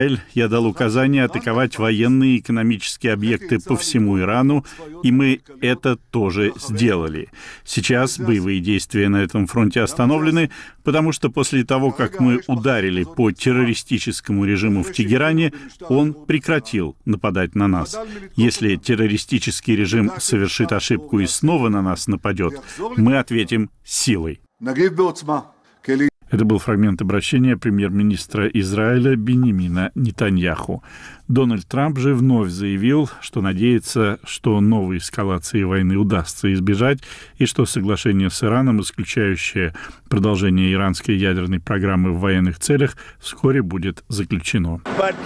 Я дал указание атаковать военные и экономические объекты по всему Ирану, и мы это тоже сделали. Сейчас боевые действия на этом фронте остановлены, потому что после того, как мы ударили по террористическому режиму в Тегеране, он прекратил нападать на нас. Если террористический режим совершит ошибку и снова на нас нападет, мы ответим силой. Это был фрагмент обращения премьер-министра Израиля Биньямина Нетаньяху. Дональд Трамп же вновь заявил, что надеется, что новой эскалации войны удастся избежать, и что соглашение с Ираном, исключающее продолжение иранской ядерной программы в военных целях, вскоре будет заключено.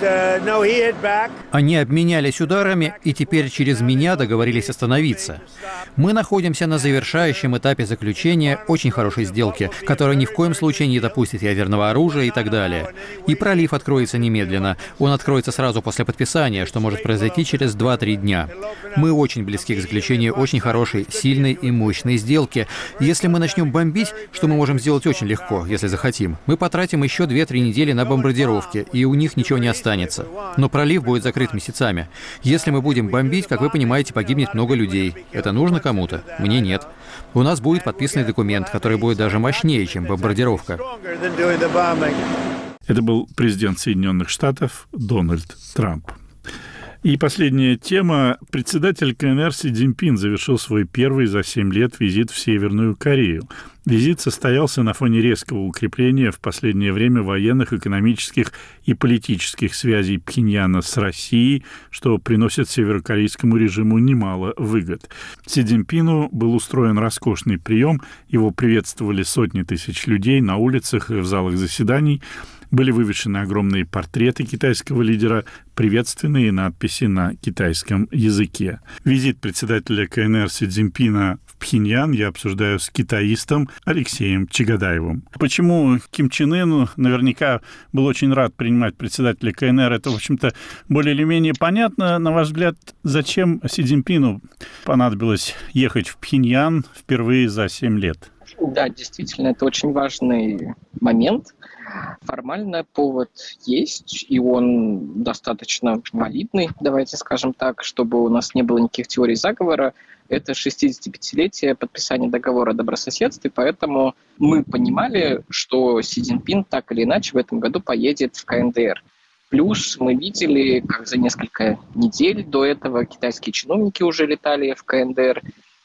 Они обменялись ударами и теперь через меня договорились остановиться. Мы находимся на завершающем этапе заключения очень хорошей сделки, которая ни в коем случае не допустит ядерного оружия и так далее. И пролив откроется немедленно. Он откроется сразу после подписания, что может произойти через 2-3 дня. Мы очень близки к заключению очень хорошей, сильной и мощной сделки. Если мы начнем бомбить, что мы можем сделать очень легко, если захотим, мы потратим еще 2-3 недели на бомбардировки, и у них ничего не останется. Но пролив будет закрыт месяцами. Если мы будем бомбить, как вы понимаете, погибнет много людей. Это нужно кому-то? Мне нет. У нас будет подписанный документ, который будет даже мощнее, чем бомбардировка. Это был президент Соединенных Штатов Дональд Трамп. И последняя тема. Председатель КНР Си Цзиньпин завершил свой первый за 7 лет визит в Северную Корею. Визит состоялся на фоне резкого укрепления в последнее время военных, экономических и политических связей Пхеньяна с Россией, что приносит северокорейскому режиму немало выгод. Си Цзиньпину был устроен роскошный прием, его приветствовали сотни тысяч людей на улицах и в залах заседаний. Были вывешены огромные портреты китайского лидера, приветственные надписи на китайском языке. Визит председателя КНР Си Цзиньпина в Пхеньян я обсуждаю с китаистом Алексеем Чагодаевым. Почему Ким Чен Ын наверняка был очень рад принимать председателя КНР, это, в общем-то, более или менее понятно. На ваш взгляд, зачем Си Цзиньпину понадобилось ехать в Пхеньян впервые за 7 лет? Да, действительно, это очень важный момент. Формально повод есть, и он достаточно валидный, давайте скажем так, чтобы у нас не было никаких теорий заговора. Это 65-летие подписания договора о добрососедстве, поэтому мы понимали, что Си Цзиньпин так или иначе в этом году поедет в КНДР. Плюс мы видели, как за несколько недель до этого китайские чиновники уже летали в КНДР,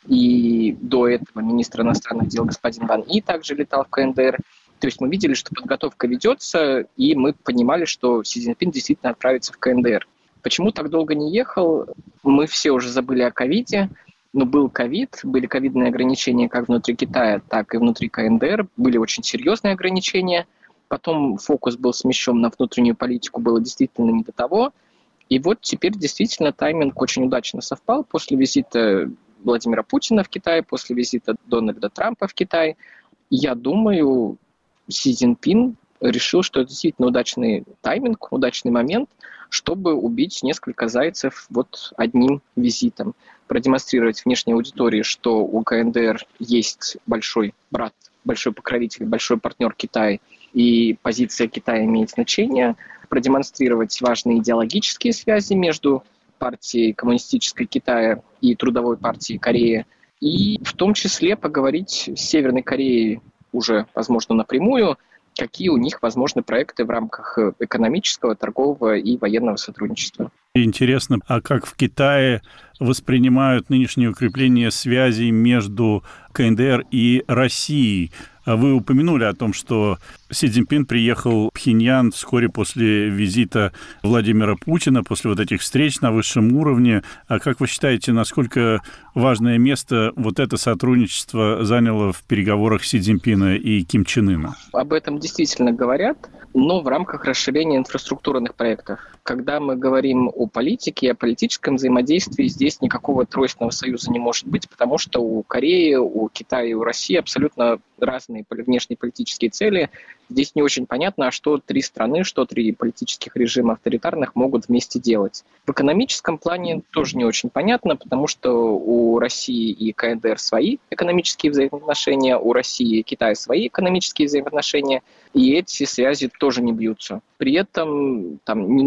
и до этого министр иностранных дел господин Ван И также летал в КНДР. То есть мы видели, что подготовка ведется, и мы понимали, что Си Цзиньпин действительно отправится в КНДР. Почему так долго не ехал? Мы все уже забыли о ковиде, но был ковид, были ковидные ограничения как внутри Китая, так и внутри КНДР, были очень серьезные ограничения. Потом фокус был смещен на внутреннюю политику, было действительно не до того. И вот теперь действительно тайминг очень удачно совпал после визита Владимира Путина в Китай, после визита Дональда Трампа в Китай. Я думаю, Си Цзиньпин решил, что это действительно удачный тайминг, удачный момент, чтобы убить несколько зайцев вот одним визитом. Продемонстрировать внешней аудитории, что у КНДР есть большой брат, большой покровитель, большой партнер Китай, и позиция Китая имеет значение. Продемонстрировать важные идеологические связи между партией коммунистической Китая и Трудовой партией Кореи, и в том числе поговорить с Северной Кореей уже, возможно, напрямую, какие у них возможны проекты в рамках экономического, торгового и военного сотрудничества. Интересно, а как в Китае воспринимают нынешнее укрепление связей между КНДР и Россией? Вы упомянули о том, что Си Цзиньпин приехал в Пхеньян вскоре после визита Владимира Путина, после вот этих встреч на высшем уровне. А как вы считаете, насколько важное место вот это сотрудничество заняло в переговорах Си Цзиньпина и Ким Чен Ына? Об этом действительно говорят, но в рамках расширения инфраструктурных проектов. Когда мы говорим о политике и о политическом взаимодействии, здесь никакого тройственного союза не может быть, потому что у Кореи, у Китая и у России абсолютно разные внешнеполитические цели. Здесь не очень понятно, а что три страны, что три политических режима авторитарных могут вместе делать. В экономическом плане тоже не очень понятно, потому что у России и КНДР свои экономические взаимоотношения, у России и Китая свои экономические взаимоотношения, и эти связи тоже не бьются. При этом там не